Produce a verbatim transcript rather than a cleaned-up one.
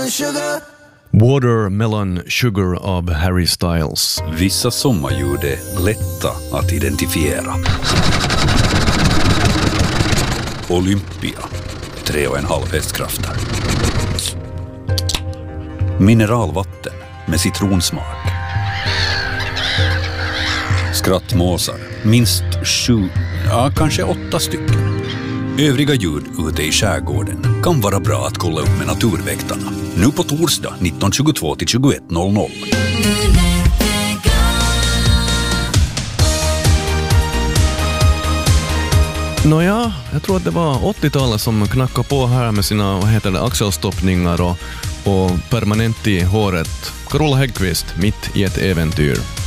Watermelon sugar. Watermelon Sugar av Harry Styles. Vissa sommarljud är lätta att identifiera. Olympia, tre och en halv hästkrafter. Mineralvatten med citronsmak. Skrattmåsar, minst sju, ja kanske åtta stycken. Övriga ljud ute i skärgården kan vara bra att kolla upp med naturväktarna. Nu på torsdag nitton tjugotvå till tjugoett noll noll. Nåja, jag tror att det var åttiotalet som knackade på här med sina, vad heter det, axelstoppningar och, och permanent i håret. Carola Häggkvist, mitt i ett äventyr.